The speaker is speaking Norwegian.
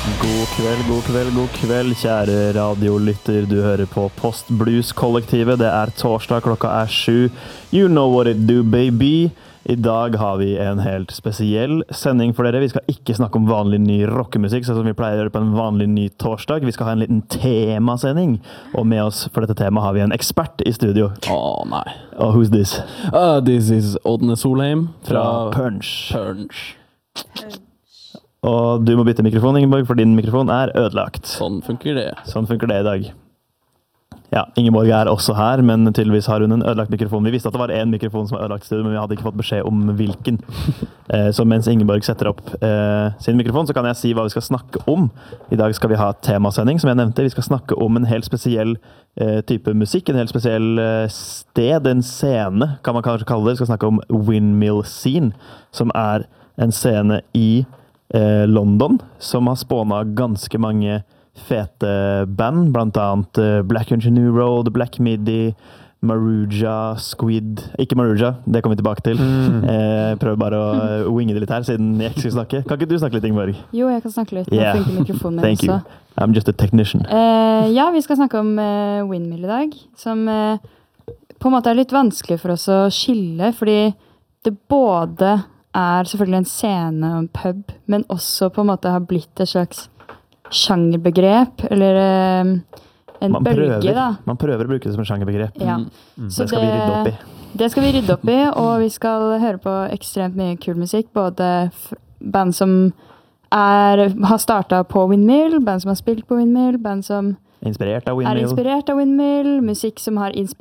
God kveld, kjære radiolytter. Du hører på Postblues-kollektivet. Det torsdag, klokka 7. You know what it do, baby. I dag har vi en helt spesiell sending for dere. Vi skal ikke snakke om vanlig ny rockemusikk, sånn som vi pleier å gjøre på en vanlig ny torsdag. Vi skal ha en liten temasending. Og med oss for dette temaet har vi en ekspert i studio. Nei. Og who's this? This is Ådne Solheim fra Punch. Punch. Og du må bytte mikrofon, Ingeborg, for din mikrofon ødelagt. Sånn funker det. Sånn funker det i dag. Ja, Ingeborg også her, men tydeligvis har hun en ødelagt mikrofon. Vi visste at det var en mikrofon som var ødelagt i studio, men vi hadde ikke fått beskjed om hvilken. Så mens Ingeborg setter opp sin mikrofon, så kan jeg si hva vi skal snakke om. I dag skal vi ha temasending, som jeg nevnte. Vi skal snakke om en helt spesiell type musikk, en helt spesiell sted, en scene, kan man kanskje kalle det. Vi skal snakke om Windmill Scene, som en scene i London, som har spånet ganske mange fete band, blant annet Black Engineer Road, Black Midi, Maruja, Squid. Ikke Maruja, det kommer vi tilbake til. Prøver bare å winge det litt her, siden jeg ikke skal snakke. Kan ikke du snakke litt, Ingeborg? Jo, jeg kan snakke litt. Nå funker mikrofonen min Thank også. You. I'm just a technician. Ja, vi skal snakke om Windmill i dag, som på en måte litt vanskelig for oss å skille, fordi det både selvfølgelig en scene og en pub, men også på en måte har blitt et slags sjangerbegrep, eller en bølge, da. Man prøver å bruke det som en sjangerbegrep. Ja. Så det skal vi rydde opp i. Det skal vi rydde opp i, og vi skal høre på ekstremt mye kul musikk, både band som har startet på Windmill, band som har spilt på Windmill, band som Inspirert av Windmill. Inspirert av Windmill, musikk som har inspirert